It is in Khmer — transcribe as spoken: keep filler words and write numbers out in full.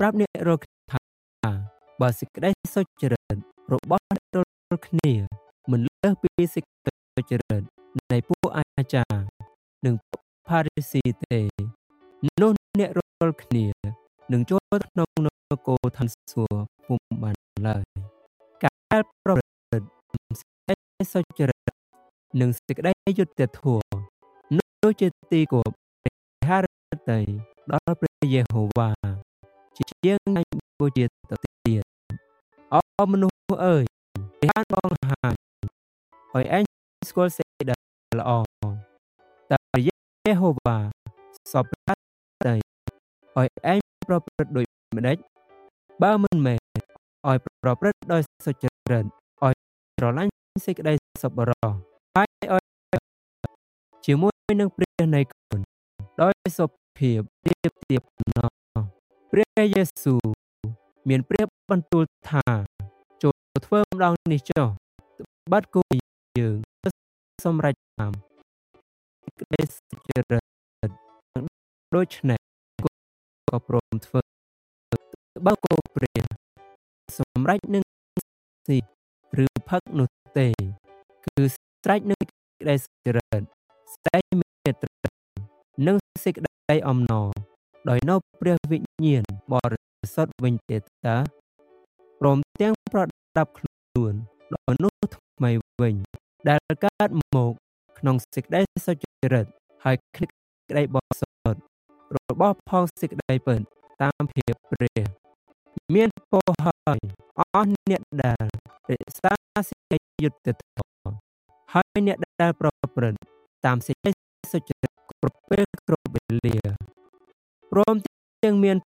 ប្រាប់អ្នករាល់ថាបើសេចក្តីសុចរិតរបស់អ្នករាល់គ្នាមិនលើសពីសេចក្តីសុចរិតនៃពួកអាចារ្យនិងពួកផារីស៊ីទេនោះអ្នករាល់គ្នានឹងចូលក្នុងនគរឋានសួគ៌ពុំបានឡើយការប្រព្រឹត្តសេចក្តីសុចរិតនិងសេចក្តីយុត្តិធម៌នោះជាទីគោរពព្រះハរតីដល់ព្រះយេហូវ៉ាជាងថ្ងៃបូជាទៅទៀតអោមនុស្សអើយព្រះបានបង្ហាញឲ្យឯងស្គាល់សេចក្តីល្អតែព្រះយេហូវ៉ាសពតែឲ្យឯងប្រព្រឹត្តដូចម្ដេចបើមិនមែនឲ្យប្រព្រឹត្តដោយសុចរិតឲ្យស្រឡាញ់សេចក្តីសប្បុរសហើយឲ្យជាមួយនឹងព្រះនៃគុណដោយសុភាពទៀបទៀបណោះព្រះយេស៊ូវមានព្រះបន្ទូលថាចូលធ្វើម្ដងនេះចុះបាត់គូយើងសម្រេចតាមក្តីសុចរិតដូច្នេះក៏ព្រមធ្វើបើគោព្រះសម្រេចនឹងស៊ីឬផឹកនោះទេគឺស្រេចនឹងក្តីសុចរិតស្ដីមេត្តានិងសេចក្តីអំណរដោយនៅព្រះវិញ្ញាណបរិសុទ្ធវិញទេតាព្រមទាំងប្រដាប់ខ្លួនដោយនោះថ្មីវិញដែលកើតមកក្នុងសេចក្តីសុចរិតហើយក្តីបរិសុទ្ធរបស់ផងសេចក្តីពិតតាមភាពព្រះមានពរហើយអស់អ្នកដែលរក្សាសេចក្តីយុត្តិធម៌ហើយអ្នកដែលប្រព្រឹត្តតាមសេចក្តីសុចរិតគ្រប់ពេលគ្រប់វេលាព្រមទាំងមាន